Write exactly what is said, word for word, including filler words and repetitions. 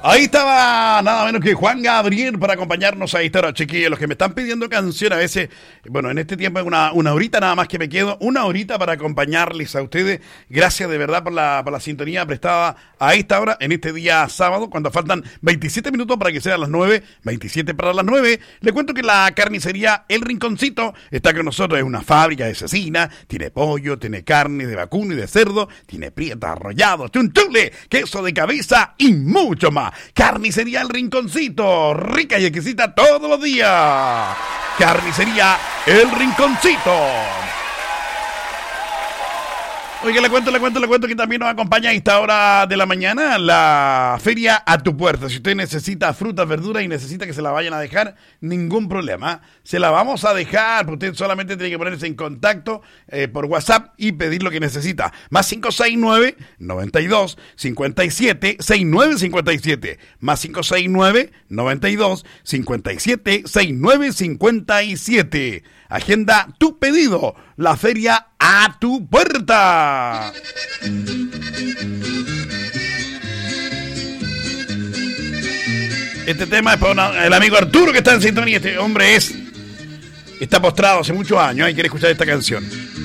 Ahí estaba nada menos que Juan Gabriel para acompañarnos a esta hora, chiquillos. Los que me están pidiendo canción a veces, bueno, en este tiempo es una, una horita nada más que me quedo, una horita para acompañarles a ustedes. Gracias de verdad por la, por la sintonía prestada a esta hora, en este día sábado, cuando faltan veintisiete minutos para que sean las nueve, veintisiete para las nueve. Le cuento que la carnicería El Rinconcito está con nosotros, es una fábrica de cecina, tiene pollo, tiene carne de vacuno y de cerdo, tiene prieta, arrollado, chunchule, queso de cabeza y mucho más. Carnicería El Rinconcito, rica y exquisita todos los días. Carnicería El Rinconcito. Oiga, le cuento, le cuento, le cuento que también nos acompaña a esta hora de la mañana la feria a tu puerta. Si usted necesita frutas, verduras y necesita que se la vayan a dejar, ningún problema. Se la vamos a dejar, pero usted solamente tiene que ponerse en contacto eh, por WhatsApp y pedir lo que necesita. Más cinco seis nueve, noventa y dos, cincuenta y siete, sesenta y nueve cincuenta y siete. Más cinco seis nueve, noventa y dos, cincuenta y siete, sesenta y nueve cincuenta y siete. Agenda tu pedido, la feria a tu puerta. Este tema es para una, el amigo Arturo que está en sintonía. Este hombre es está postrado hace muchos años y quiere escuchar esta canción.